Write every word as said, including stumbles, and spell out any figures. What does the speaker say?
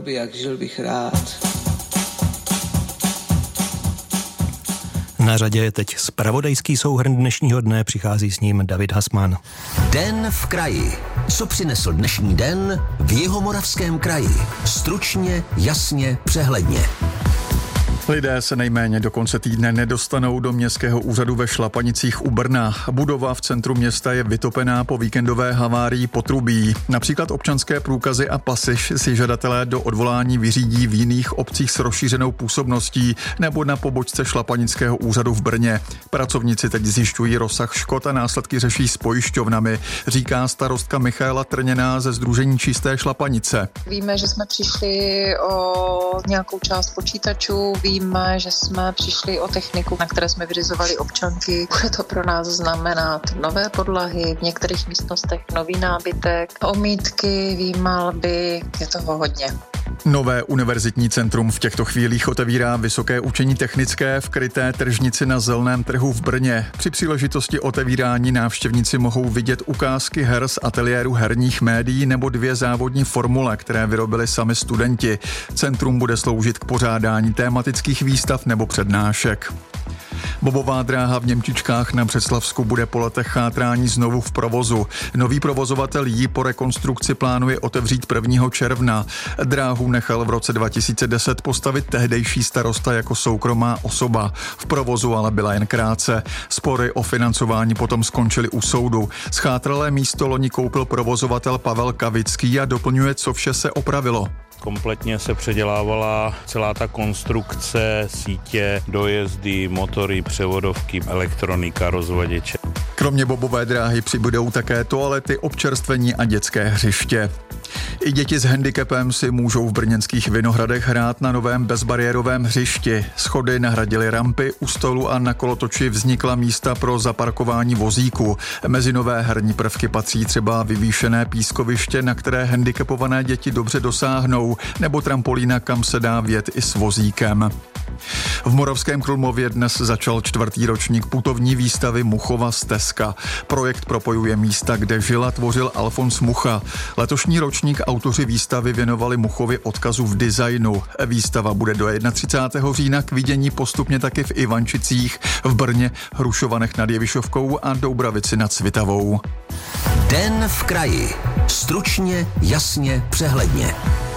by jak, žil bych rád. Na řadě je teď zpravodajský souhrn dnešního dne, přichází s ním David Hasman. Den v kraji. Co přinesl dnešní den v Jihomoravském kraji? Stručně, jasně, přehledně. Lidé se nejméně do konce týdne nedostanou do městského úřadu ve Šlapanicích u Brna. Budova v centru města je vytopená po víkendové havárii potrubí. Například občanské průkazy a pasy si žadatelé do odvolání vyřídí v jiných obcích s rozšířenou působností nebo na pobočce Šlapanického úřadu v Brně. Pracovníci teď zjišťují rozsah škod a následky řeší s pojišťovnami, říká starostka Michaela Trněná ze sdružení Čisté Šlapanice. Víme, že jsme přišli o nějakou část počítačů, víme, že jsme přišli o techniku, na které jsme vyřizovali občanky. Bude to pro nás znamenat nové podlahy, v některých místnostech nový nábytek, omítky, výmalby, je toho hodně. Nové univerzitní centrum v těchto chvílích otevírá Vysoké učení technické v kryté tržnici na Zelném trhu v Brně. Při příležitosti otevírání návštěvníci mohou vidět ukázky her z ateliéru herních médií nebo dvě závodní formule, které vyrobili sami studenti. Centrum bude sloužit k pořádání tématických výstav nebo přednášek. Bobová dráha v Němčičkách na Břeclavsku bude po letech chátrání znovu v provozu. Nový provozovatel ji po rekonstrukci plánuje otevřít prvního června. Dráhu nechal v roce dva tisíce deset postavit tehdejší starosta jako soukromá osoba. V provozu ale byla jen krátce. Spory o financování potom skončily u soudu. Schátralé místo loni koupil provozovatel Pavel Kavický a doplňuje, co vše se opravilo. Kompletně se předělávala celá ta konstrukce, sítě, dojezdy, motory, převodovky, elektronika, rozvaděče. Kromě bobové dráhy přibudou také toalety, občerstvení a dětské hřiště. I děti s handicapem si můžou v brněnských Vinohradech hrát na novém bezbariérovém hřišti. Schody nahradily rampy, u stolu a na kolotoči vznikla místa pro zaparkování vozíku. Mezi nové herní prvky patří třeba vyvýšené pískoviště, na které handicapované děti dobře dosáhnou, nebo trampolína, kam se dá vjet i s vozíkem. V Moravském Krumlově dnes začal čtvrtý ročník putovní výstavy Muchova stezka. Projekt propojuje místa, kde žil a tvořil Alfons Mucha. Letošní ročník autoři výstavy věnovali Muchovi odkazu v designu. Výstava bude do třicátého prvního října k vidění postupně taky v Ivančicích, v Brně, Hrušovanech nad Jevišovkou a Doubravici nad Svitavou. Den v kraji. Stručně, jasně, přehledně.